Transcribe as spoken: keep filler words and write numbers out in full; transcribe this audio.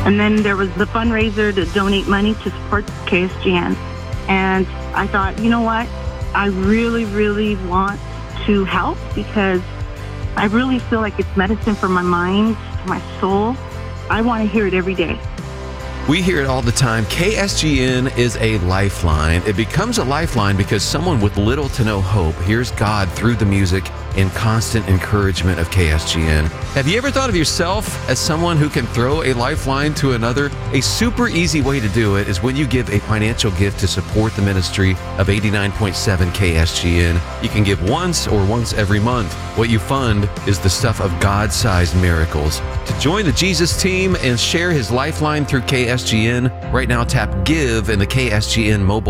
And then there was the fundraiser to donate money to support K S G N. And I thought, you know what? I really, really want to help because I really feel like it's medicine for my mind, my soul. I want to hear it every day. We hear it all the time. K S G N is a lifeline. It becomes a lifeline because someone with little to no hope hears God through the music and constant encouragement of K S G N. Have you ever thought of yourself as someone who can throw a lifeline to another? A super easy way to do it is when you give a financial gift to support the ministry of eighty-nine point seven K S G N. You can give once or once every month. What you fund is the stuff of God-sized miracles. To join the Jesus team and share his lifeline through K S G N, right now tap Give in the K S G N mobile